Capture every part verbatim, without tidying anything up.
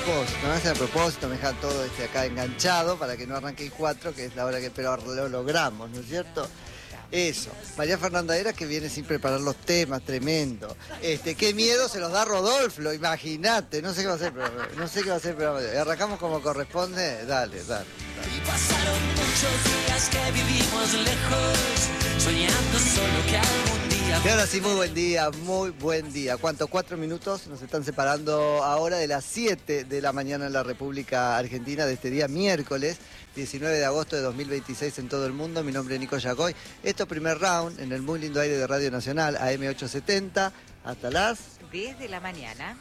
propósito, me hacen a propósito, me dejan todo este acá enganchado para que no arranque el cuatro, que es la hora que pero lo logramos, ¿no es cierto? Eso. María Fernanda Heras, que viene sin preparar los temas, tremendo. Este, qué miedo se los da Rodolfo, imagínate, no sé qué va a hacer, pero no sé qué va a hacer, pero arrancamos como corresponde, dale, dale, dale. Y pasaron muchos días que vivimos lejos, soñando solo que algún día... Y ahora sí, muy buen día, muy buen día. ¿Cuánto? Cuatro minutos nos están separando ahora de las siete de la mañana en la República Argentina de este día miércoles, diecinueve de agosto de dos mil veintiséis en todo el mundo. Mi nombre es Nico Yacoy. Esto es Primer Round en el muy lindo aire de Radio Nacional, A M ochocientos setenta, hasta las... diez de la mañana.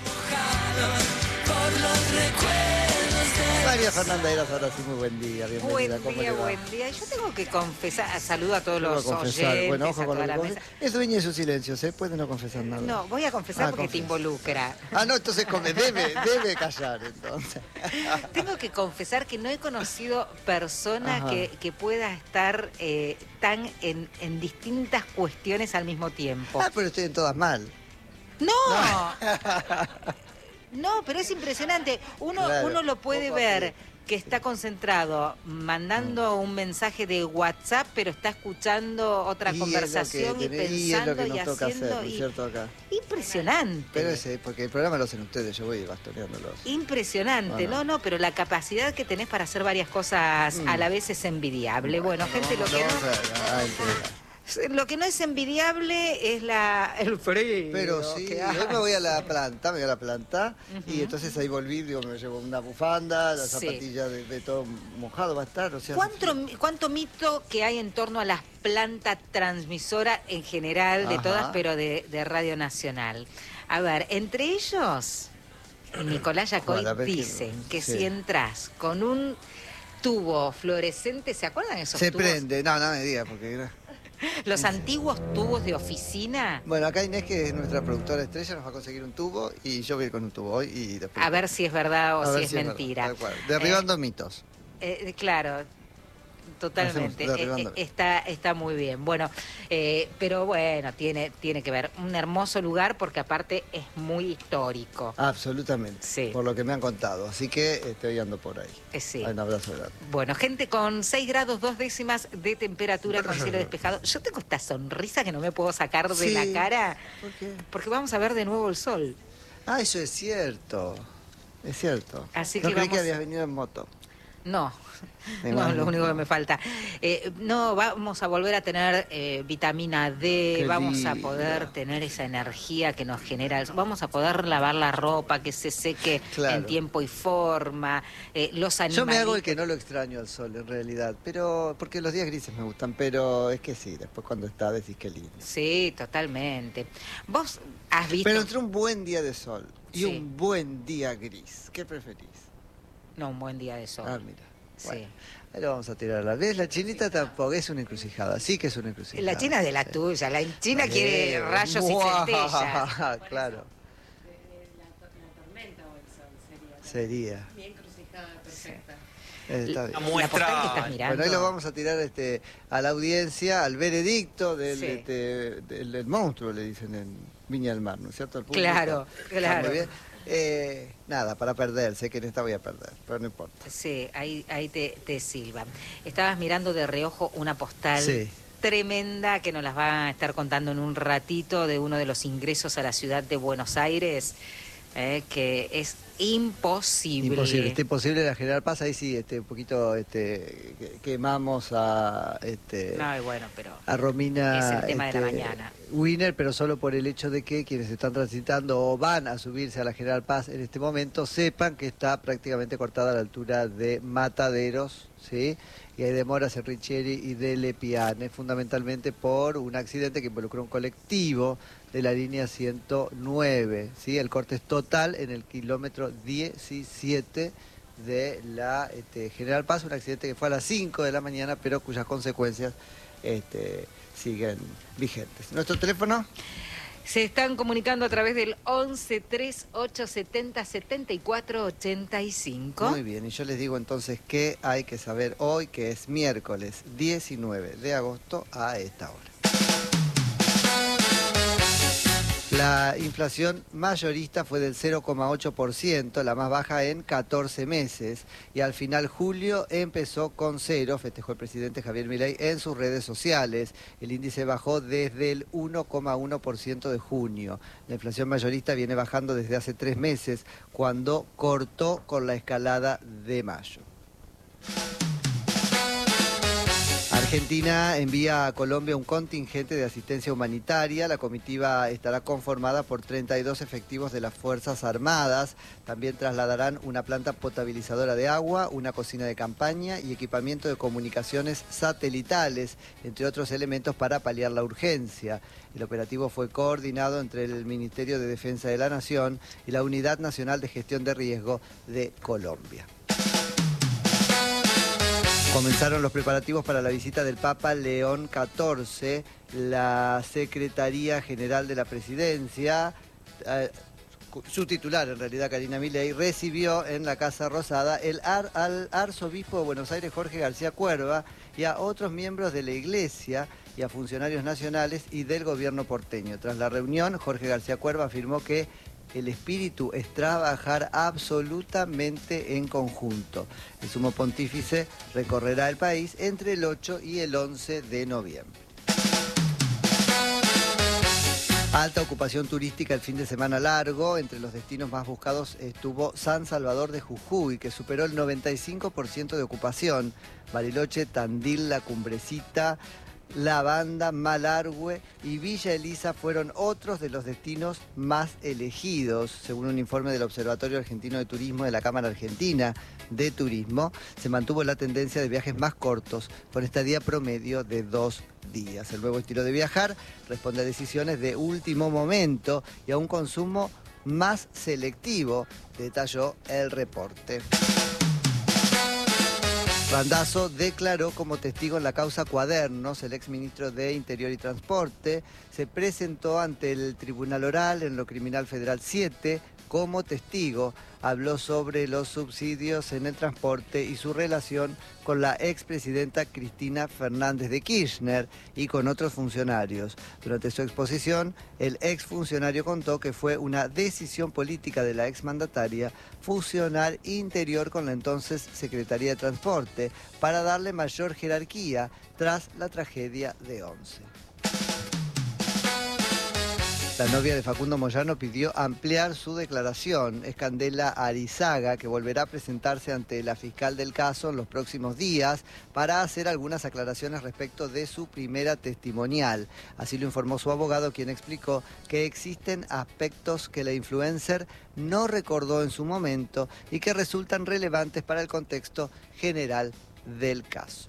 Por los recuerdos de... María Fernanda Heras, ahora sí, muy buen día, bienvenida. Buen ¿Cómo día, le va? buen día. Yo tengo que confesar, saludo a todos Tengo los que confesar. oyentes, Bueno, ojo a con toda lo la que mesa. confesa. Es dueña de sus silencios, ¿eh? Puede no confesar nada. No, voy a confesar Ah, porque te confesa. involucra. Ah, no, entonces come, debe, debe callar, entonces. Tengo que confesar que no he conocido persona Ajá. que, que pueda estar eh, tan en, en distintas cuestiones al mismo tiempo. Ah, pero estoy en todas mal. ¡No! No, pero es impresionante. Uno, Claro, uno lo puede poco a ver poco. que está concentrado mandando un mensaje de WhatsApp, pero está escuchando otra Y es conversación lo que y tenés- y es lo pensando que y nos toca haciendo. hacer, ¿no es y- cierto? Acá. Impresionante. Pero ese, porque el programa lo hacen ustedes, yo voy bastoneándolos. Impresionante, Bueno. no, no, pero la capacidad que tenés para hacer varias cosas Mm. a la vez es envidiable. Bueno, gente, lo que vamos no, a- a enterar. lo que no es envidiable es la el frío. Pero sí, que hoy hace. me voy a la planta, me voy a la planta, y Ujú. entonces ahí volví, digo, me llevo una bufanda, las Sí. zapatillas de, de todo mojado va a estar, o sea... ¿Cuánto, ¿Cuánto mito que hay en torno a las plantas transmisoras en general, de Ajá. todas, pero de, de Radio Nacional? A ver, entre ellos, Nicolás Yacoy Bueno, a ver qué- dicen que sí. si entras con un tubo fluorescente, ¿se acuerdan esos Se tubos? prende, no, no me digas, porque... Los antiguos tubos de oficina. Bueno, acá Inés, que es nuestra productora estrella, nos va a conseguir un tubo, y yo voy a ir con un tubo hoy, y después... A ver si es verdad o A si ver es verdad, mentira. tal cual. Derribando mitos. Eh, eh, claro, totalmente. Hacemos Eh, derribando. eh, está, está muy bien. Bueno, eh, pero bueno, tiene, tiene que ver. Un hermoso lugar porque aparte es muy histórico. Absolutamente, Sí. por lo que me han contado. Así que estoy ando por ahí. Eh, sí. Un abrazo grande. Bueno, gente con seis grados dos décimas de temperatura con cielo despejado. Yo tengo esta sonrisa que no me puedo sacar de Sí. la cara ¿Por qué? porque vamos a ver de nuevo el sol. Ah, eso es cierto. Es cierto. Así no que creí vamos- que habías venido en moto. No, Me no, imagino. lo único que me falta. Eh, no, vamos a volver a tener eh, vitamina D, Qué vamos a lindo. poder tener esa energía que nos genera, el- vamos a poder lavar la ropa, que se seque Claro. en tiempo y forma, eh, los animales. Yo me hago el que no lo extraño al sol, en realidad. Pero, porque los días grises me gustan, pero es que sí, después cuando está decís que lindo. Sí, totalmente. Vos has visto... Pero entre un buen día de sol y Sí. un buen día gris, ¿qué preferís? No, un buen día de sol. Ah, mira. Sí. Bueno, ahí lo vamos a tirar a la vez. La chinita tampoco es una encrucijada, sí que es una encrucijada. La China es de la Sí. tuya, la China quiere Eh, rayos y ¡buah! centellas. Claro, La tormenta o el sol sería. sería. Mi encrucijada perfecta. Eh, está bien. La postal que estás mirando. Bueno, hoy lo vamos a tirar este, a la audiencia, al veredicto del, Sí. este, del, del monstruo, le dicen en Viña del Mar, ¿no es cierto? Al público. Claro, Está claro. muy bien. Eh, nada, para perder, sé que en esta voy a perder, pero no importa. Sí, ahí, ahí te, te silba. Estabas mirando de reojo una postal Sí. tremenda que nos las va a estar contando en un ratito de uno de los ingresos a la ciudad de Buenos Aires, eh, que es imposible. Imposible, está imposible la General Paz, ahí sí, este, un poquito este, que- quemamos a, este, No, y bueno, pero a Romina es el tema de la este, mañana. Winner, pero solo por el hecho de que quienes están transitando o van a subirse a la General Paz en este momento sepan que está prácticamente cortada a la altura de Mataderos, ¿sí? Y hay demoras en Richieri y de Lepiane, fundamentalmente por un accidente que involucró un colectivo de la línea ciento nueve, ¿sí? El corte es total en el kilómetro diecisiete de la este, General Paz, un accidente que fue a las cinco de la mañana, pero cuyas consecuencias este, siguen vigentes. ¿Nuestro teléfono? Se están comunicando a través del once tres ocho setenta setenta y cuatro ochenta y cinco. Muy bien, y yo les digo entonces qué hay que saber hoy, que es miércoles diecinueve de agosto a esta hora. La inflación mayorista fue del cero coma ocho por ciento, la más baja en catorce meses. Y al final julio empezó con cero, festejó el presidente Javier Milei en sus redes sociales. El índice bajó desde el uno coma uno por ciento de junio. La inflación mayorista viene bajando desde hace tres meses, cuando cortó con la escalada de mayo. Argentina envía a Colombia un contingente de asistencia humanitaria. La comitiva estará conformada por treinta y dos efectivos de las Fuerzas Armadas. También trasladarán una planta potabilizadora de agua, una cocina de campaña y equipamiento de comunicaciones satelitales, entre otros elementos para paliar la urgencia. El operativo fue coordinado entre el Ministerio de Defensa de la Nación y la Unidad Nacional de Gestión de Riesgo de Colombia. Comenzaron los preparativos para la visita del Papa León catorce. La Secretaría General de la Presidencia, eh, su titular en realidad, Karina Milei, recibió en la Casa Rosada el ar, al arzobispo de Buenos Aires, Jorge García Cuerva, y a otros miembros de la Iglesia y a funcionarios nacionales y del gobierno porteño. Tras la reunión, Jorge García Cuerva afirmó que el espíritu es trabajar absolutamente en conjunto. El sumo pontífice recorrerá el país entre el ocho y el once de noviembre. Alta ocupación turística el fin de semana largo. Entre los destinos más buscados estuvo San Salvador de Jujuy, que superó el noventa y cinco por ciento de ocupación. Bariloche, Tandil, La Cumbrecita, La Banda, Malargüe y Villa Elisa fueron otros de los destinos más elegidos. Según un informe del Observatorio Argentino de Turismo de la Cámara Argentina de Turismo, se mantuvo la tendencia de viajes más cortos, con estadía promedio de dos días. El nuevo estilo de viajar responde a decisiones de último momento y a un consumo más selectivo, detalló el reporte. Randazzo declaró como testigo en la causa Cuadernos. El exministro de Interior y Transporte se presentó ante el Tribunal Oral en lo Criminal Federal siete como testigo. Habló sobre los subsidios en el transporte y su relación con la expresidenta Cristina Fernández de Kirchner y con otros funcionarios. Durante su exposición, el exfuncionario contó que fue una decisión política de la exmandataria fusionar Interior con la entonces Secretaría de Transporte para darle mayor jerarquía tras la tragedia de Once. La novia de Facundo Moyano pidió ampliar su declaración. Es Candela Arizaga, que volverá a presentarse ante la fiscal del caso en los próximos días para hacer algunas aclaraciones respecto de su primera testimonial. Así lo informó su abogado, quien explicó que existen aspectos que la influencer no recordó en su momento y que resultan relevantes para el contexto general del caso.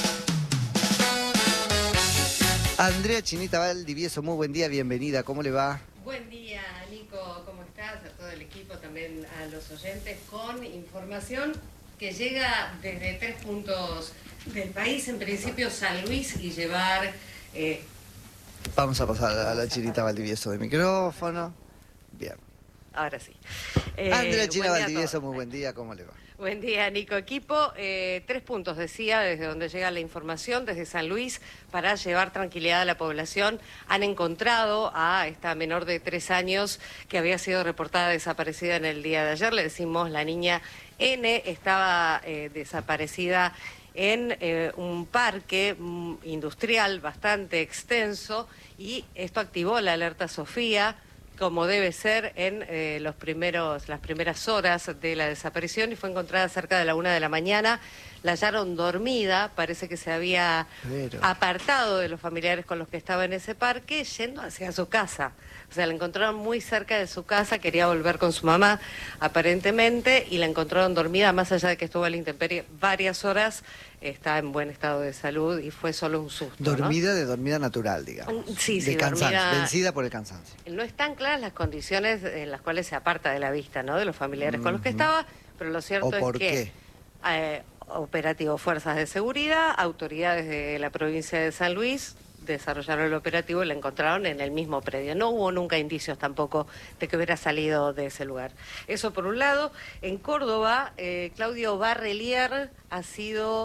Andrea Chinita Valdivieso, muy buen día, bienvenida, ¿cómo le va? Buen día, Nico, ¿cómo estás? A todo el equipo, también a los oyentes, con información que llega desde tres puntos del país, en principio San Luis, y llevar... Eh... Vamos a pasar a la Chinita Valdivieso de micrófono. Bien. Ahora sí. Eh, Andrea Chinita Valdivieso, muy buen día, ¿cómo le va? Buen día, Nico, equipo. Eh, tres puntos, decía, desde donde llega la información, desde San Luis, para llevar tranquilidad a la población. Han encontrado a esta menor de tres años que había sido reportada desaparecida en el día de ayer. Le decimos, la niña N estaba eh, desaparecida en eh, un parque mm, industrial bastante extenso, y esto activó la alerta Sofía, como debe ser, en eh, los primeros, las primeras horas de la desaparición, y fue encontrada cerca de la una de la mañana. La hallaron dormida, parece que se había Pero... apartado de los familiares con los que estaba en ese parque, yendo hacia su casa. O sea, la encontraron muy cerca de su casa, quería volver con su mamá, aparentemente, y la encontraron dormida, más allá de que estuvo a la intemperie varias horas, está en buen estado de salud y fue solo un susto. Dormida, ¿no? de dormida natural, digamos. Sí, sí, de cansancio, dormida... vencida por el cansancio. No están claras las condiciones en las cuales se aparta de la vista, ¿no?, de los familiares mm-hmm. con los que estaba, pero lo cierto ¿O por es que... qué? Eh, operativo fuerzas de seguridad, autoridades de la provincia de San Luis desarrollaron el operativo y la encontraron en el mismo predio. No hubo nunca indicios tampoco de que hubiera salido de ese lugar. Eso por un lado. En Córdoba, eh, Claudio Barrelier ha sido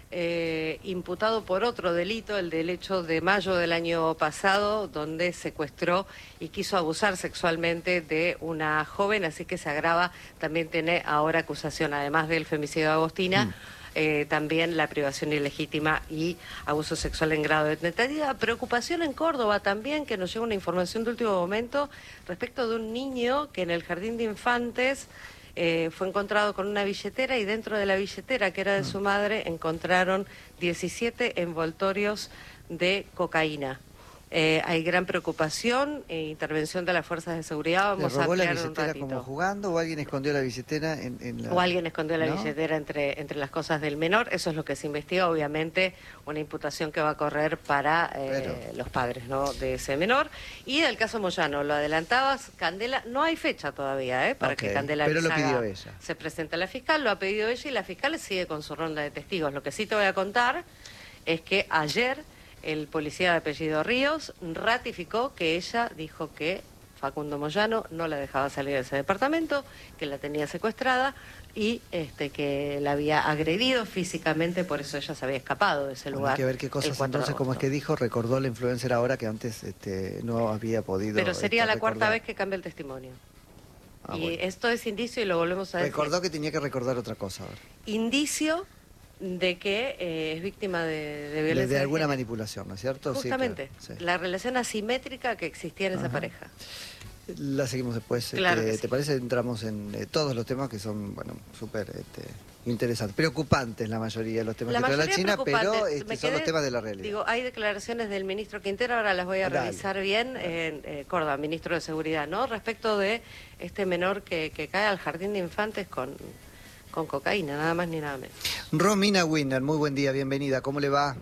eh, imputado por otro delito, el del hecho de mayo del año pasado, donde secuestró y quiso abusar sexualmente de una joven, así que se agrava, también tiene ahora acusación, además del femicidio de Agostina, mm. eh, también la privación ilegítima y abuso sexual en grado de tentativa. Preocupación en Córdoba también, que nos llega una información de último momento respecto de un niño que en el jardín de infantes Eh, fue encontrado con una billetera y dentro de la billetera, que era de su madre, encontraron diecisiete envoltorios de cocaína. Eh, hay gran preocupación e intervención de las fuerzas de seguridad. Vamos ¿Le robó a la ampliar un billetera ratito. como jugando o alguien escondió la billetera en, en la... O alguien escondió la ¿No? billetera entre, entre las cosas del menor. Eso es lo que se investiga, obviamente, una imputación que va a correr para eh, Pero... los padres, ¿no?, de ese menor. Y el caso Moyano, lo adelantabas, Candela, no hay fecha todavía, ¿eh?, para okay. que Candela Pero lo pidió Lizaga ella. se presente a la fiscal, lo ha pedido ella y la fiscal sigue con su ronda de testigos. Lo que sí te voy a contar es que ayer el policía de apellido Ríos ratificó que ella dijo que Facundo Moyano no la dejaba salir de ese departamento, que la tenía secuestrada y este que la había agredido físicamente, por eso ella se había escapado de ese lugar. Hay que ver qué cosas entonces, como es que dijo, recordó la influencer ahora que antes este, no había podido... Pero sería este, la cuarta recordar. vez que cambia el testimonio. Ah, y bueno. esto es indicio y lo volvemos a decir. Recordó que tenía que recordar otra cosa ahora. Indicio de que eh, es víctima de, de violencia. De, de alguna género. manipulación, ¿no es cierto? Justamente, sí, claro, sí. La relación asimétrica que existía en Ajá. esa pareja. La seguimos después. Claro este, que sí. ¿Te parece? Entramos en eh, todos los temas que son, bueno, súper este, interesantes, preocupantes la mayoría de los temas La que trae la China, preocupantes. pero este, Me son quedé, los temas de la realidad. Digo, hay declaraciones del ministro Quintero, ahora las voy a Dale. revisar bien, en eh, Córdoba, ministro de Seguridad, ¿no? Respecto de este menor que, que cae al jardín de infantes con, con cocaína, nada más ni nada menos. Romina Winner, muy buen día, bienvenida, ¿cómo le va?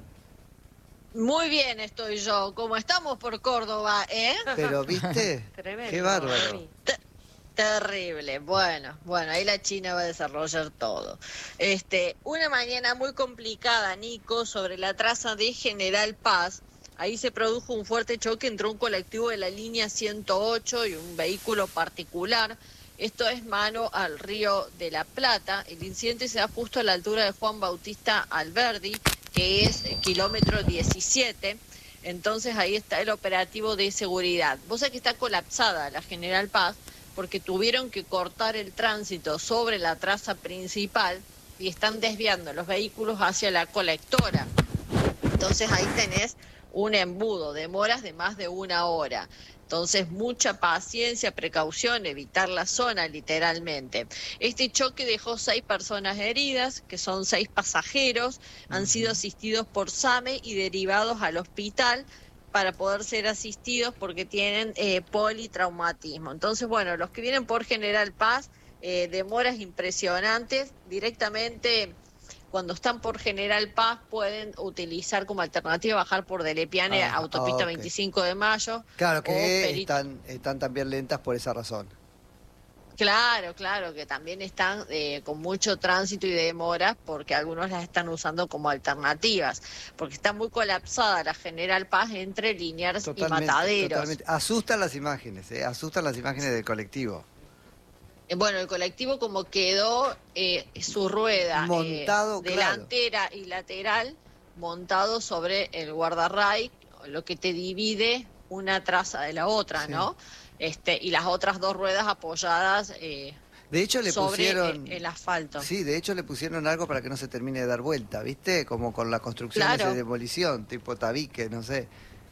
Muy bien estoy yo, como estamos por Córdoba, ¿eh? Pero, ¿viste? Tremendo. Qué bárbaro. Te- terrible, bueno, bueno, ahí la China va a desarrollar todo. Este, una mañana muy complicada, Nico, sobre la traza de General Paz. Ahí se produjo un fuerte choque entre un colectivo de la línea ciento ocho y un vehículo particular. Esto es mano al Río de la Plata. El incidente se da justo a la altura de Juan Bautista Alberdi, que es kilómetro diecisiete. Entonces ahí está el operativo de seguridad. Vos sabés que está colapsada la General Paz porque tuvieron que cortar el tránsito sobre la traza principal y están desviando los vehículos hacia la colectora. Entonces ahí tenés un embudo, demoras de más de una hora. Entonces, mucha paciencia, precaución, evitar la zona literalmente. Este choque dejó seis personas heridas, que son seis pasajeros, han sido asistidos por SAME y derivados al hospital para poder ser asistidos porque tienen eh, politraumatismo. Entonces, bueno, los que vienen por General Paz, eh, demoras impresionantes, directamente... Cuando están por General Paz pueden utilizar como alternativa bajar por Delepiane, Ah, autopista okay. veinticinco de mayo. Claro o que Peri- están, están también lentas por esa razón. Claro, claro, que también están eh, con mucho tránsito y demoras porque algunos las están usando como alternativas, porque está muy colapsada la General Paz entre Liniers y Mataderos. Totalmente. Asustan las imágenes, ¿eh? Asustan las imágenes del colectivo. Eh, Bueno, el colectivo como quedó eh, su rueda Montado, eh, claro. delantera y lateral montado sobre el guardarray, lo que te divide una traza de la otra, Sí. ¿no? Este, y las otras dos ruedas apoyadas eh, De hecho le sobre pusieron... el, el asfalto. Sí, de hecho le pusieron algo para que no se termine de dar vuelta, ¿viste? Como con las construcciones Claro. de demolición, tipo tabique, no sé.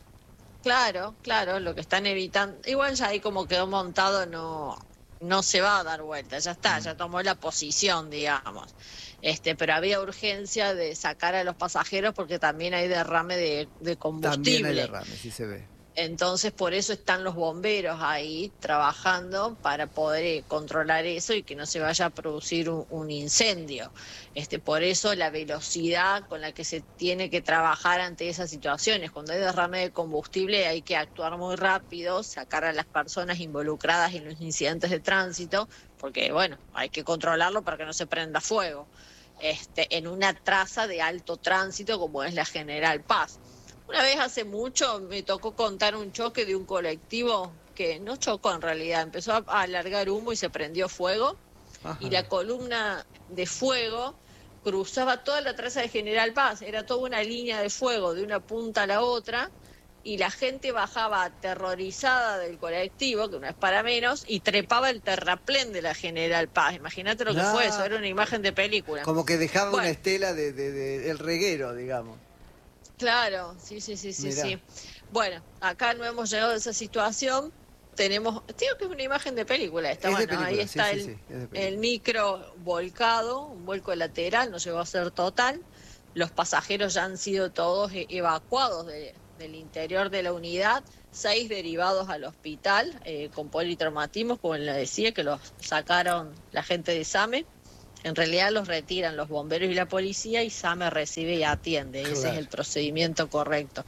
Claro, claro, lo que están evitando. Igual ya ahí como quedó montado no, no se va a dar vuelta, ya está, ya tomó la posición, digamos. Este, pero había urgencia de sacar a los pasajeros porque también hay derrame de, de combustible. También hay derrame, sí se ve. Entonces, por eso están los bomberos ahí trabajando para poder eh, controlar eso y que no se vaya a producir un, un incendio. Este, por eso la velocidad con la que se tiene que trabajar ante esas situaciones. Cuando hay derrame de combustible hay que actuar muy rápido, sacar a las personas involucradas en los incidentes de tránsito, porque bueno, hay que controlarlo para que no se prenda fuego. Este, en una traza de alto tránsito como es la General Paz. Una vez hace mucho me tocó contar un choque de un colectivo que no chocó en realidad, empezó a alargar humo y se prendió fuego. Ajá. Y la columna de fuego cruzaba toda la traza de General Paz, era toda una línea de fuego de una punta a la otra, y la gente bajaba aterrorizada del colectivo, que no es para menos, y trepaba el terraplén de la General Paz. Imagínate lo que Ah, fue eso, era una imagen de película. Como que dejaba Bueno. una estela de, de, de- el reguero, digamos. Claro, sí, sí, sí, sí, Mirá. sí. Bueno, acá no hemos llegado a esa situación. Tenemos, digo que es una imagen de película esta, Es de bueno, ahí película, está sí, el, sí, sí, es de película. el micro volcado, un vuelco lateral, no llegó a ser total. Los pasajeros ya han sido todos e- evacuados de- del interior de la unidad, seis derivados al hospital eh, con politraumatismos, como le decía, que los sacaron la gente de SAME. En realidad los retiran los bomberos y la policía y SAME recibe y atiende. Ese Claro. es el procedimiento correcto.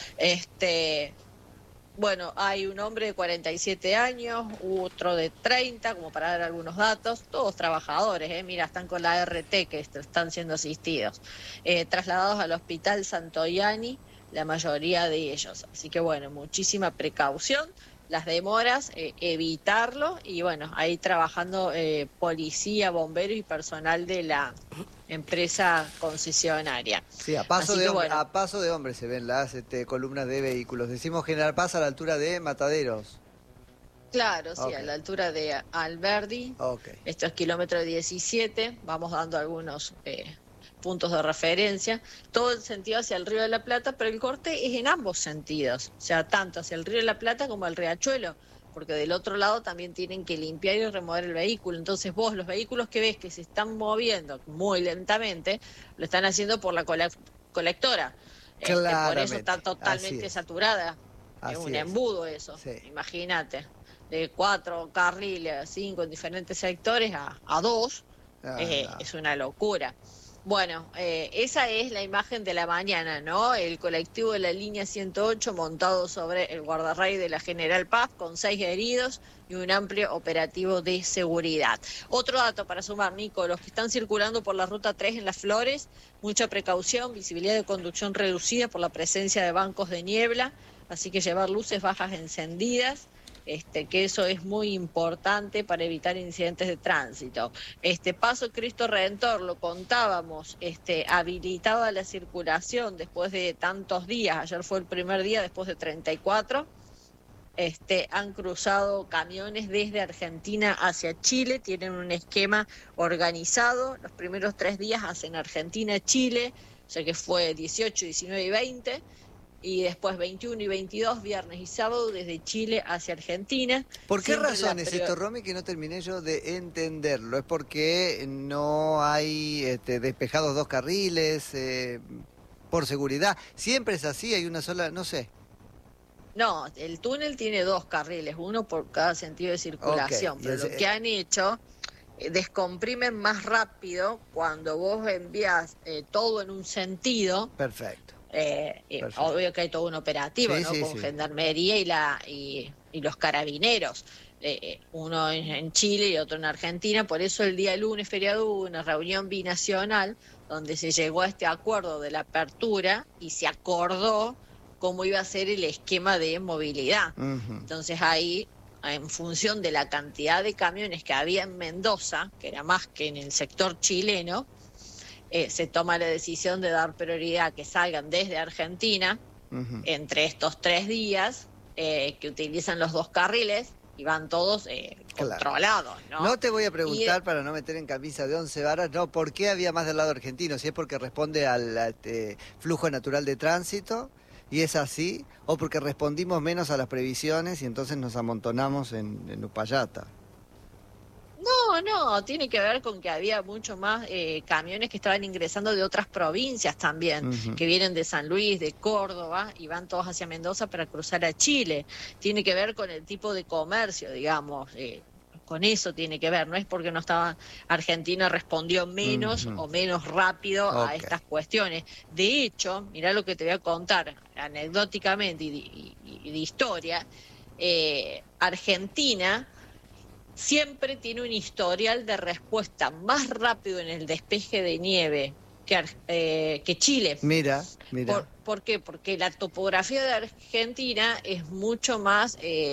Este, bueno, hay un hombre de cuarenta y siete años, otro de treinta, como para dar algunos datos, todos trabajadores, ¿eh? Mira, están con la R T que est- están siendo asistidos, eh, trasladados al hospital Santoyani, la mayoría de ellos. Así que bueno, muchísima precaución, las demoras, eh, evitarlo, y bueno, ahí trabajando eh, policía, bomberos y personal de la empresa concesionaria. Sí, a paso, Así de que hombre, bueno. a paso de hombre se ven las este, columnas de vehículos. Decimos General Paz a la altura de Mataderos. Claro, sí, Ok. a la altura de Alberdi. Ok. Esto es kilómetro diecisiete, vamos dando algunos eh, puntos de referencia, todo el sentido hacia el Río de la Plata, pero el corte es en ambos sentidos, o sea, tanto hacia el Río de la Plata como el Riachuelo, porque del otro lado también tienen que limpiar y remover el vehículo. Entonces vos, los vehículos que ves que se están moviendo muy lentamente, lo están haciendo por la cole- colectora. Este, por Claramente, eso está así totalmente es. saturada. Así es un es. embudo eso, Sí. imagínate. De cuatro carriles, cinco en diferentes sectores a, a dos, Ah, eh, no. es una locura. Bueno, eh, esa es la imagen de la mañana, ¿no? El colectivo de la línea ciento ocho montado sobre el guardarray de la General Paz con seis heridos y un amplio operativo de seguridad. Otro dato para sumar, Nico, los que están circulando por la ruta tres en Las Flores, mucha precaución, visibilidad de conducción reducida por la presencia de bancos de niebla, así que llevar luces bajas encendidas. Este, que eso es muy importante para evitar incidentes de tránsito. Este Paso Cristo Redentor, lo contábamos, este, habilitada la circulación después de tantos días, ayer fue el primer día después de treinta y cuatro, este, han cruzado camiones desde Argentina hacia Chile, tienen un esquema organizado, los primeros tres días hacen Argentina-Chile, o sea que fue dieciocho, diecinueve y veinte, y después veintiuno y veintidós, viernes y sábado, desde Chile hacia Argentina. ¿Por qué Siempre razón la es prior- esto, Romy, que no terminé yo de entenderlo? ¿Es porque no hay este, despejados dos carriles eh, por seguridad? ¿Siempre es así? ¿Hay una sola? No sé. No, el túnel tiene dos carriles, uno por cada sentido de circulación, Ok, y pero ese- lo que han hecho, eh, descomprimen más rápido cuando vos envías eh, todo en un sentido. Perfecto. Eh, eh, Perfecto. obvio que hay todo un operativo, Sí, ¿no? sí, Con sí. gendarmería y la y, y los carabineros. Eh, eh, uno en, en Chile y otro en Argentina. Por eso el día lunes feriado hubo una reunión binacional donde se llegó a este acuerdo de la apertura y se acordó cómo iba a ser el esquema de movilidad. Ujú. Entonces ahí, en función de la cantidad de camiones que había en Mendoza, que era más que en el sector chileno, eh, se toma la decisión de dar prioridad a que salgan desde Argentina Ujú. entre estos tres días, eh, que utilizan los dos carriles y van todos eh, Claro. controlados, ¿no? No te voy a Y, preguntar, eh, para no meter en camisa de once varas, no, ¿por qué había más del lado argentino? Si es porque responde al este, flujo natural de tránsito, y es así, o porque respondimos menos a las previsiones y entonces nos amontonamos en, en Upayata. No, no, tiene que ver con que había mucho más eh, camiones que estaban ingresando de otras provincias también, Ujú. que vienen de San Luis, de Córdoba, y van todos hacia Mendoza para cruzar a Chile. Tiene que ver con el tipo de comercio, digamos, eh, con eso tiene que ver, no es porque no estaba Argentina respondió menos Ujú. o menos rápido a Ok. estas cuestiones. De hecho, mirá lo que te voy a contar anecdóticamente y, y- y de historia, eh, Argentina siempre tiene un historial de respuesta más rápido en el despeje de nieve que, Ar- eh, que Chile. Mira, mira. ¿Por, ¿por qué? Porque la topografía de Argentina es mucho más eh,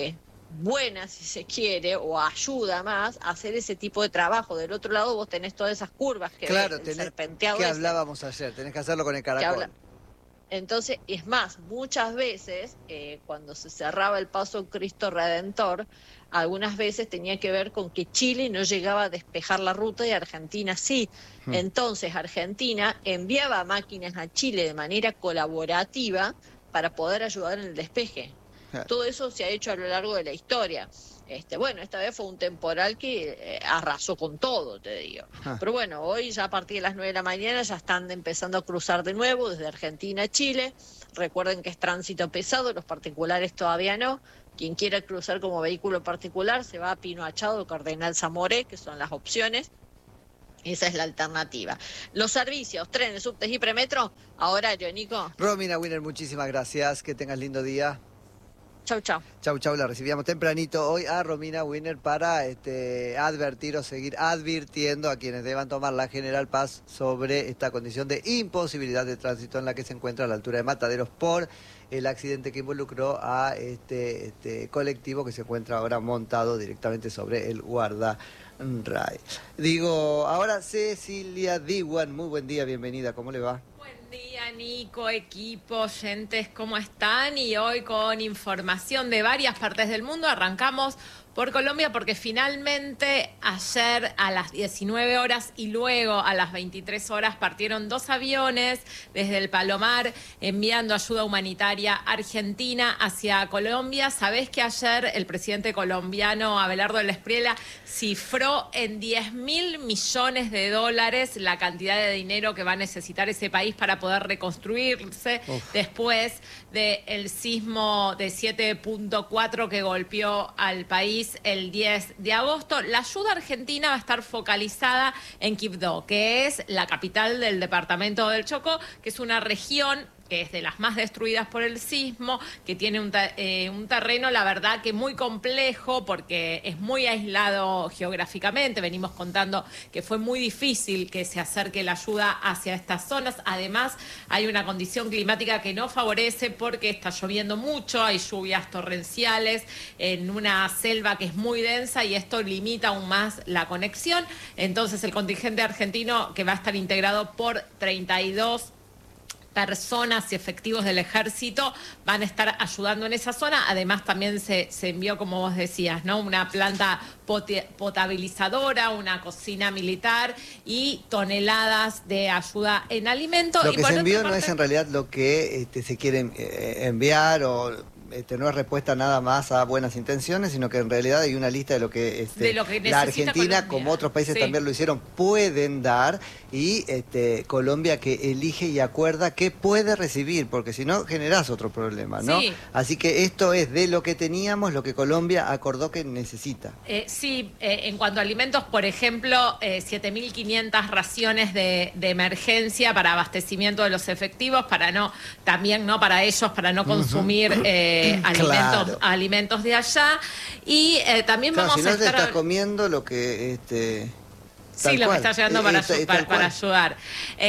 buena, si se quiere, o ayuda más a hacer ese tipo de trabajo. Del otro lado vos tenés todas esas curvas que Claro, ves, el tenés, serpenteado que ese. hablábamos ayer, tenés que hacerlo con el caracol. Habla... Entonces, es más, muchas veces, eh, cuando se cerraba el paso Cristo Redentor, algunas veces tenía que ver con que Chile no llegaba a despejar la ruta y Argentina sí. Hmm. Entonces, Argentina enviaba máquinas a Chile de manera colaborativa para poder ayudar en el despeje. Todo eso se ha hecho a lo largo de la historia. Este, bueno, esta vez fue un temporal que eh, arrasó con todo, te digo. Ah. Pero bueno, hoy ya a partir de las nueve de la mañana ya están empezando a cruzar de nuevo desde Argentina a Chile. Recuerden que es tránsito pesado, los particulares todavía no. Quien quiera cruzar como vehículo particular se va a Pino Achado o Cardenal Zamoré, que son las opciones. Esa es la alternativa. Los servicios, trenes, subtes y premetro, a horario, Nico. Romina Winner, muchísimas gracias. Que tengas lindo día. Chau, chau. Chau, chau. La recibíamos tempranito hoy a Romina Winner para este, advertir o seguir advirtiendo a quienes deban tomar la General Paz sobre esta condición de imposibilidad de tránsito en la que se encuentra a la altura de Mataderos por el accidente que involucró a este, este colectivo que se encuentra ahora montado directamente sobre el guardarray. Digo, ahora Cecilia Diwan, muy buen día, bienvenida, ¿cómo le va? Buen día, Nico, equipo, oyentes, ¿cómo están? Y hoy con información de varias partes del mundo arrancamos por Colombia porque finalmente ayer a las diecinueve horas y luego a las veintitrés horas partieron dos aviones desde el Palomar enviando ayuda humanitaria argentina hacia Colombia. Sabés que ayer el presidente colombiano Abelardo del Espriella cifró en diez mil millones de dólares la cantidad de dinero que va a necesitar ese país para poder reconstruirse Uf. después del sismo de siete punto cuatro que golpeó al país el diez de agosto. La ayuda argentina va a estar focalizada en Quibdó, que es la capital del departamento del Chocó, que es una región que es de las más destruidas por el sismo, que tiene un, eh, un terreno, la verdad, que muy complejo porque es muy aislado geográficamente. Venimos contando que fue muy difícil que se acerque la ayuda hacia estas zonas. Además, hay una condición climática que no favorece porque está lloviendo mucho, hay lluvias torrenciales en una selva que es muy densa y esto limita aún más la conexión. Entonces, el contingente argentino, que va a estar integrado por treinta y dos personas y efectivos del ejército, van a estar ayudando en esa zona. Además también se, se envió, como vos decías, ¿no?, una planta potabilizadora, una cocina militar y toneladas de ayuda en alimentos. Lo y que por se envió parte... no es en realidad lo que este, se quiere eh, enviar o... Este, no es respuesta nada más a buenas intenciones, sino que en realidad hay una lista de lo que, este, de lo que la Argentina, Colombia. como otros países sí. también lo hicieron, pueden dar, y este, Colombia que elige y acuerda qué puede recibir, porque si no generás otro problema, ¿no? Sí. Así que esto es de lo que teníamos, lo que Colombia acordó que necesita. Eh, sí, eh, en cuanto a alimentos, por ejemplo, eh, siete mil quinientas raciones de, de emergencia para abastecimiento de los efectivos, para no, también no para ellos, para no consumir uh-huh. eh, Eh, alimentos, claro. alimentos de allá. Y eh, también claro, vamos si no a estar... te estás comiendo lo que... Este... Sí, lo que está llegando para, eh, para, para ayudar.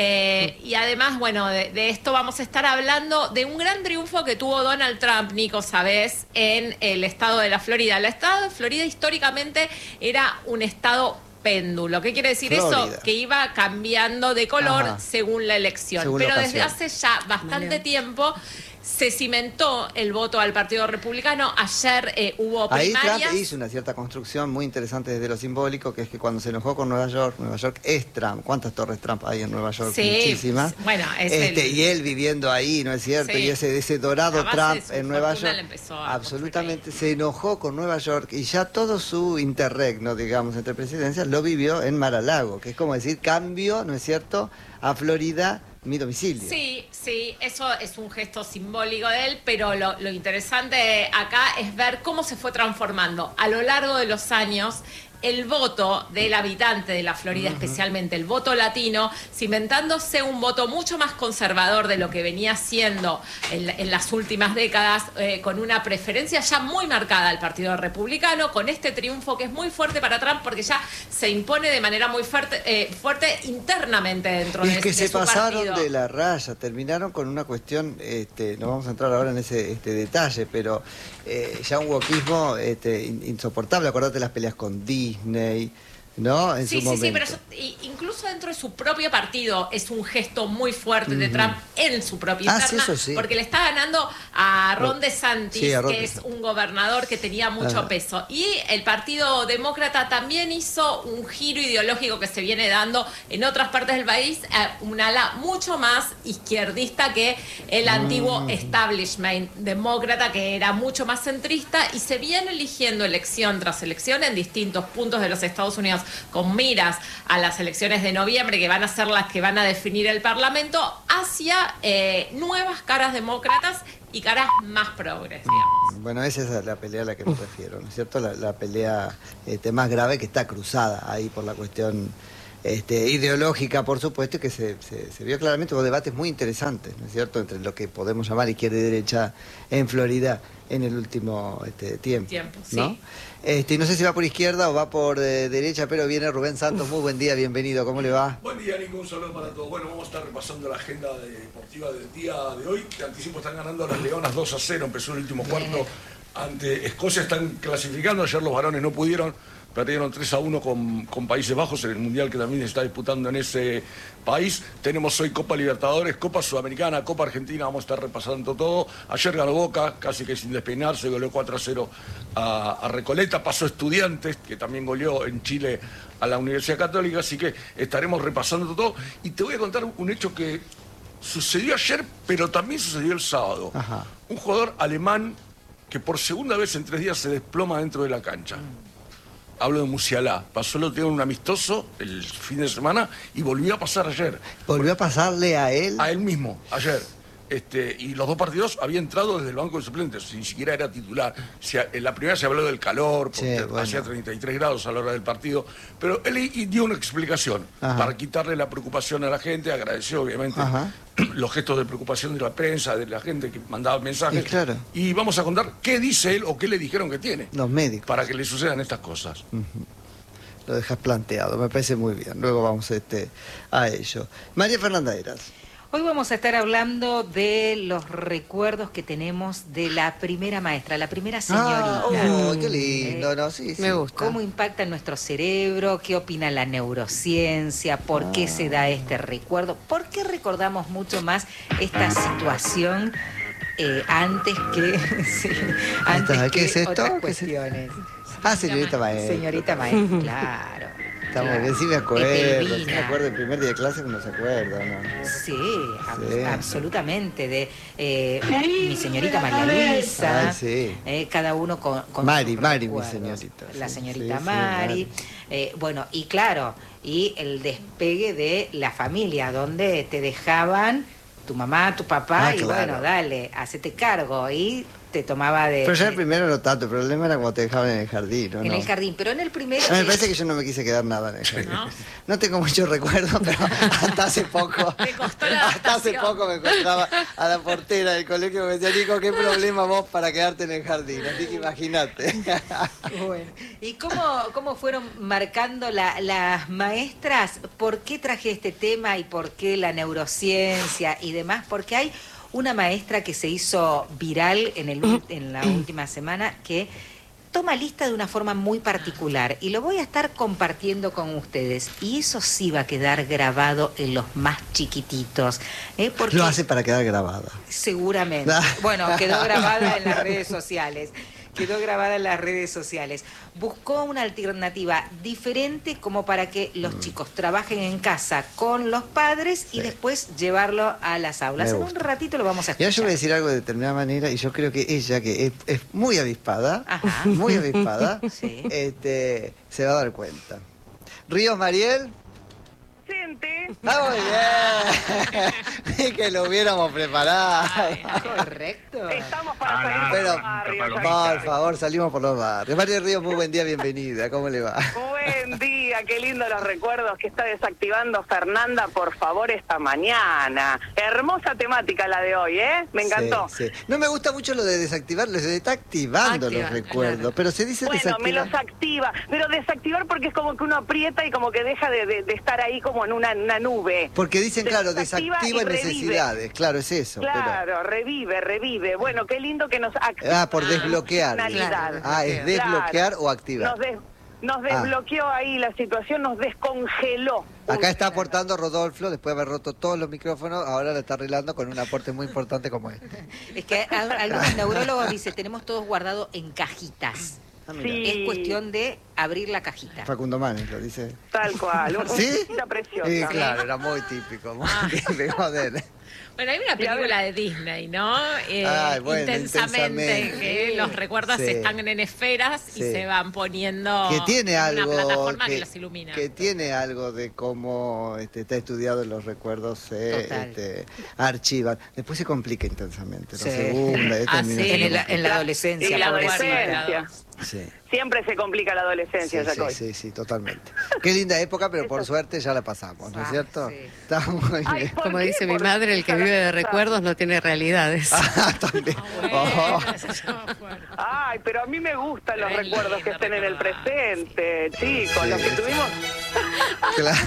Eh, y además, bueno, de, de esto vamos a estar hablando de un gran triunfo que tuvo Donald Trump, Nico, sabés, en el estado de la Florida. El estado de Florida históricamente era un estado péndulo. ¿Qué quiere decir Florida. Eso? Que iba cambiando de color Ajá. según la elección. Según Pero la desde hace ya bastante vale. tiempo... se cimentó el voto al Partido Republicano. Ayer eh, hubo primarias. Ahí Trump hizo una cierta construcción muy interesante desde lo simbólico, que es que cuando se enojó con Nueva York, Nueva York es Trump. ¿Cuántas torres Trump hay en Nueva York? Sí, muchísimas. Bueno, es este, el... Y él viviendo ahí, ¿no es cierto? Sí. Y ese, ese dorado Trump en Nueva York. Absolutamente se enojó con Nueva York y ya todo su interregno, digamos, entre presidencias, lo vivió en Mar-a-Lago, que es como decir, cambio, ¿no es cierto?, a Florida, mi domicilio. Sí, sí, eso es un gesto simbólico de él, pero lo, lo interesante acá es ver cómo se fue transformando a lo largo de los años el voto del habitante de la Florida, uh-huh. especialmente el voto latino, cimentándose un voto mucho más conservador de lo que venía siendo en, en las últimas décadas, eh, con una preferencia ya muy marcada al Partido Republicano, con este triunfo que es muy fuerte para Trump porque ya se impone de manera muy fuerte, eh, fuerte internamente dentro y de, es que de se su pasaron partido. de la raya, terminaron con una cuestión, este, no vamos a entrar ahora en ese este detalle, pero eh, ya un wokismo este, insoportable. Acordate las peleas con Disney, ¿no? En sí, su sí, momento. sí, pero eso, incluso dentro de su propio partido es un gesto muy fuerte uh-huh. de Trump en su propia ah, interna, sí, eso sí. porque le está ganando a Ron DeSantis, sí, a Ron que es un gobernador que tenía mucho ah. peso. Y el Partido Demócrata también hizo un giro ideológico que se viene dando en otras partes del país, una ala mucho más izquierdista que el mm. antiguo establishment demócrata, que era mucho más centrista, y se viene eligiendo elección tras elección en distintos puntos de los Estados Unidos, con miras a las elecciones de noviembre, que van a ser las que van a definir el Parlamento, hacia eh, nuevas caras demócratas y caras más progres, digamos. Bueno, esa es la pelea a la que me refiero, ¿no es cierto? La, la pelea este, más grave, que está cruzada ahí por la cuestión este, ideológica, por supuesto, y que se, se, se vio claramente con debates muy interesantes, ¿no es cierto?, entre lo que podemos llamar izquierda y derecha en Florida en el último este, tiempo, tiempo ¿no? Sí. Este, no sé si va por izquierda o va por eh, derecha, pero viene Rubén Santos. Muy buen día, bienvenido, ¿cómo le va? Buen día, Nico, un saludo para todos. Bueno, vamos a estar repasando la agenda deportiva del día de hoy. Te anticipo, están ganando las Leonas dos a cero, empezó el último cuarto ante Escocia, están clasificando. Ayer los varones no pudieron, perdieron tres a uno con, con Países Bajos en el Mundial que también se está disputando en ese país. Tenemos hoy Copa Libertadores, Copa Sudamericana, Copa Argentina, vamos a estar repasando todo. Ayer ganó Boca, casi que sin despeinarse, goleó cuatro a cero a, a Recoleta, pasó Estudiantes, que también goleó en Chile a la Universidad Católica, así que estaremos repasando todo. Y te voy a contar un hecho que sucedió ayer, pero también sucedió el sábado. Ajá. Un jugador alemán que por segunda vez en tres días se desploma dentro de la cancha. Hablo de Musialá. Pasó lo que un amistoso el fin de semana y volvió a pasar ayer. ¿Volvió a pasarle a él? A él mismo, ayer. Este, y los dos partidos había entrado desde el banco de suplentes, ni siquiera era titular. Si a, en la primera se habló del calor, porque sí, bueno. hacía treinta y tres grados a la hora del partido, pero él dio una explicación Ajá. para quitarle la preocupación a la gente, agradeció obviamente Ajá. los gestos de preocupación de la prensa, de la gente que mandaba mensajes, y, claro. y vamos a contar qué dice él o qué le dijeron que tiene. Los médicos. Para que le sucedan estas cosas. Uh-huh. Lo dejas planteado, me parece muy bien. Luego vamos este, a ello. María Fernanda Heras. Hoy vamos a estar hablando de los recuerdos que tenemos de la primera maestra, la primera señorita. Ah, oh, qué lindo, eh, ¿no? Sí, sí. Me gusta. ¿Cómo impacta en nuestro cerebro? ¿Qué opina la neurociencia? ¿Por ah. qué se da este recuerdo? ¿Por qué recordamos mucho más esta situación eh, antes que, sí, antes ¿Qué que es esto? otras cuestiones? Ah, señorita maestra. Señorita maestra, claro. Está muy bien, sí me acuerdo, sí me acuerdo del primer día de clase, uno se acuerda, ¿no? Sí, sí. Ab absolutamente, de eh, mi señorita María Luisa, Ay, sí. eh, cada uno con, con Mari, sus Mari, mi recuerdos. señorita. La señorita sí, Mari, sí, eh, bueno, y claro, y el despegue de la familia, donde te dejaban tu mamá, tu papá, ah, y claro. bueno, dale, hacete cargo, y te tomaba de... Pero ya el primero no tanto, el problema era cuando te dejaban en el jardín, ¿no? En el jardín, pero en el primero... No, me parece que yo no me quise quedar nada en el jardín. ¿No? No tengo mucho recuerdo, pero hasta hace poco... Te costó la hasta hace poco me encontraba a la portera del colegio y me decía, Nico, ¿qué problema vos para quedarte en el jardín? Así que imagínate. Bueno, ¿y cómo, cómo fueron marcando la, las maestras? ¿Por qué traje este tema y por qué la neurociencia y demás? Porque hay una maestra que se hizo viral en, el, en la última semana que toma lista de una forma muy particular y lo voy a estar compartiendo con ustedes, y eso sí va a quedar grabado en los más chiquititos, ¿eh? Porque lo hace para quedar grabada. Seguramente. Bueno, quedó grabada en las redes sociales. Quedó grabada en las redes sociales. Buscó una alternativa diferente como para que los mm. chicos trabajen en casa con los padres sí. y después llevarlo a las aulas. En un ratito lo vamos a escuchar. Ya yo voy a decir algo de determinada manera, y yo creo que ella, que es, es muy avispada, Ajá. muy avispada, sí. este, se va a dar cuenta. ¿Ríos, Mariel? Gente. ¡Ah, muy bien! Ni que lo hubiéramos preparado. Ay, Correcto. Estamos para Ah, salir no, por Pero, los barrios. por favor, salimos por los barrios. María Ríos, muy buen día, bienvenida. ¿Cómo le va? Buen día, qué lindo los recuerdos que está desactivando Fernanda, por favor, esta mañana. Hermosa temática la de hoy, ¿eh? Me encantó. Sí, sí. No me gusta mucho lo de desactivarlo, se está activando Activa, los recuerdos, claro. pero se dice Bueno, me desactivar. los activa, pero desactivar porque es como que uno aprieta y como que deja de, de- de estar ahí como en una, en una nube. Porque dicen, claro, Desactiva desactiva y revive. necesidades, claro, es eso. pero- Claro, revive, revive. Bueno, qué lindo que nos activa. Ah, por desbloquear. funcionalidad. Ah, es desbloquear Claro. o activar. Nos, des- nos Ah. desbloqueó ahí la situación, nos descongeló. Acá está aportando Rodolfo, después de haber roto todos los micrófonos, ahora lo está arreglando con un aporte muy importante como este. Es que a- algunos neurólogos dicen, tenemos todos guardado en cajitas. Ah, mira. Sí. Es cuestión de abrir la cajita. Facundo Manes lo dice. Tal cual, un- ¿Sí? una preciosa. Sí, claro, era muy típico, muy típico de él. Bueno, hay una película de Disney, ¿no? Eh, Ay, bueno, intensamente, Intensamente. que los recuerdos Sí. están en esferas y Sí. se van poniendo Que tiene en algo una plataforma que, que, los ilumina. que tiene algo de cómo este, está estudiado en los recuerdos, se Total. este, archivan. Después se complica intensamente. La Sí. segunda, esta Ah, termina sí. siendo En la, en la Y adolescencia, la pobrecita. adolescencia. Sí. Siempre se complica la Sí, adolescencia, sí, Jacoy. sí, sí, totalmente. Qué linda época, pero por suerte ya la pasamos, ¿no es Ah, cierto? sí. Está muy Ay, bien. ¿por Como qué? dice mi Por- madre, el que vive de recuerdos no tiene realidades. Ah, también. Bueno, Oh. eso ya fue. Ay, pero a mí me gustan los Es recuerdos que lindo estén en el recordar. presente, chicos, los que Sí. tuvimos, Claro.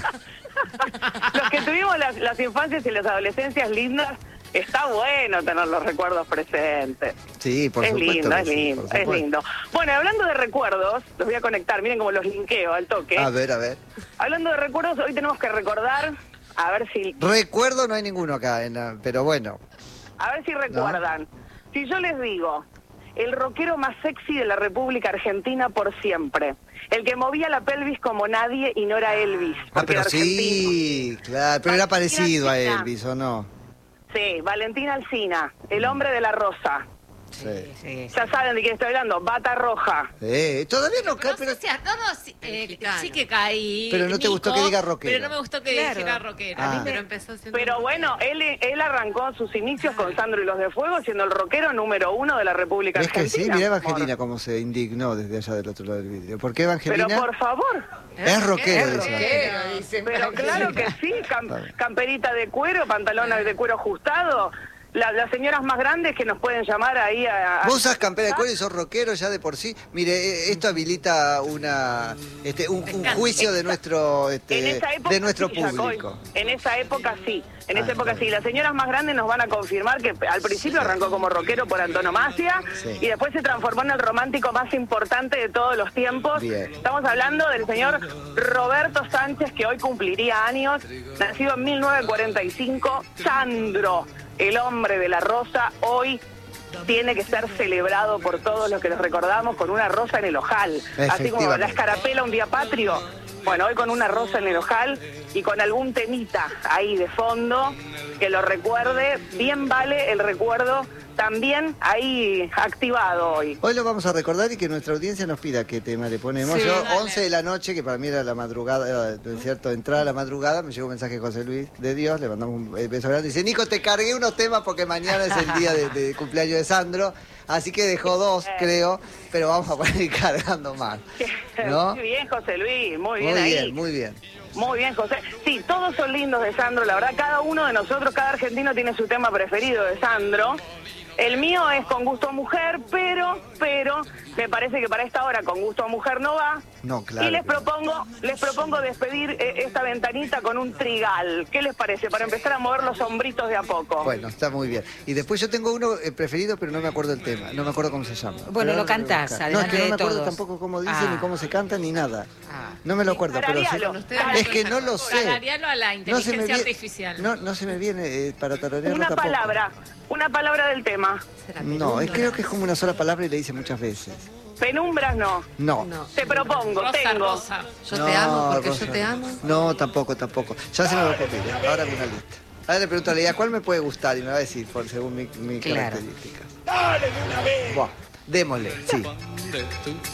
los que tuvimos las, las infancias y las adolescencias lindas, está bueno tener los recuerdos presentes. Sí, por es supuesto. lindo, que es sí, lindo, por es supuesto. lindo. Bueno, hablando de recuerdos, los voy a conectar, miren cómo los linkeo al toque. A ver, a ver. Hablando de recuerdos, hoy tenemos que recordar, a ver si, Recuerdo no hay ninguno acá, en la- pero bueno. a ver si recuerdan. Si yo les digo, el rockero más sexy de la República Argentina por siempre, el que movía la pelvis como nadie y no era Elvis. Ah, porque pero era argentino. sí, claro, pero era Valentina parecido a Alsina. Elvis, ¿o no? Sí, Valentín Alsina, el hombre de la rosa. Sí. Sí, sí. Ya saben de quién estoy hablando, Bata Roja. Eh, todavía no cae, No pero... sé si a todos eh, Mexicano. sí que caí. Pero no te Nico, gustó que diga rockero. Pero no me gustó que Claro. dijera rockero. Ah. Pero empezó siendo... Pero bueno, él, él arrancó sus inicios con Sandro y los de Fuego, siendo el rockero número uno de la República ¿Ves que Argentina. sí? Mirá amor. Evangelina cómo se indignó desde allá del otro lado del vidrio. ¿Por qué Evangelina? Pero por favor. Es rockero, Es dice rockero, Evangelina. dice Pero claro que sí, cam- Está bien. camperita de cuero, pantalones de cuero ajustado. La- las señoras más grandes que nos pueden llamar ahí a... a- Vos usás campera de cuero y sos rockero ya de por sí. Mire, eh, esto habilita una este, un, un juicio de nuestro este, En esa época de nuestro sí, Jacoy. público. En esa época sí, en Ah, esa época está sí. Las señoras más grandes nos van a confirmar que al principio arrancó como rockero por antonomasia Sí. y después se transformó en el romántico más importante de todos los tiempos. Bien. Estamos hablando del señor Roberto Sánchez, que hoy cumpliría años, nacido en mil novecientos cuarenta y cinco, Sandro, el hombre de la rosa, hoy tiene que ser celebrado por todos los que los recordamos con una rosa en el ojal. Así como Efectivamente. la escarapela un día patrio. Bueno, hoy con una rosa en el ojal y con algún temita ahí de fondo que lo recuerde. Bien vale el recuerdo también ahí activado hoy. Hoy lo vamos a recordar y que nuestra audiencia nos pida qué tema le ponemos. Sí, Yo, dale. once de la noche, que para mí era la madrugada, era, ¿no es cierto? Entrada a la madrugada, me llegó un mensaje de José Luis de Dios, le mandamos un eh, beso grande. Dice, Nico, te cargué unos temas porque mañana es el día de, de cumpleaños de Sandro, así que dejó dos, creo, pero vamos a poner cargando más. ¿No? Muy bien, José Luis, muy bien Muy ahí. bien, muy bien. Muy bien, José. Sí, todos son lindos de Sandro, la verdad, cada uno de nosotros, cada argentino tiene su tema preferido de Sandro. El mío es Con Gusto a Mujer, pero, pero, me parece que para esta hora Con Gusto a Mujer no va. No, claro Y les que no. propongo, les propongo despedir eh, esta ventanita con un trigal. ¿Qué les parece? Para empezar a mover los hombritos de a poco. Bueno, está muy bien. Y después yo tengo uno eh, preferido, pero no me acuerdo el tema, no me acuerdo cómo se llama. Bueno, Pero lo ahora voy a cantás, buscar. No, es adelante que no de me acuerdo todos. tampoco cómo dice, Ah. ni cómo se canta, ni nada. Ah. No me lo acuerdo, pero sí. Tararealo. Es que no lo sé. Tararealo a la No se me inteligencia vie- artificial. No, no se me viene eh, para tararearlo Una tampoco. palabra, una palabra del tema. No, es, creo que es como una sola palabra y le dice muchas veces. Penumbras no. No. No. Te propongo, Rosa, tengo. rosa. Yo No, te amo porque Rosa. yo te amo. No, tampoco, tampoco. Ya se me va a ocurrir. Ahora con una lista. Ahora le pregunto a Leia, ¿cuál me puede gustar? Y me va a decir, por según mi, mi Claro. característica. ¡Dale de una vez! Buah, démosle, sí.